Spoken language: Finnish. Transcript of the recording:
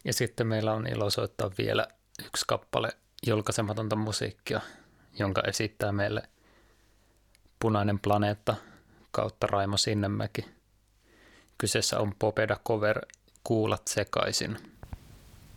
Ja sitten meillä on ilo soittaa vielä yksi kappale julkaisematonta musiikkia, jonka esittää meille Punainen planeetta kautta Raimo Sinnemäki. Kyseessä on Popeda cover Kuulat sekaisin.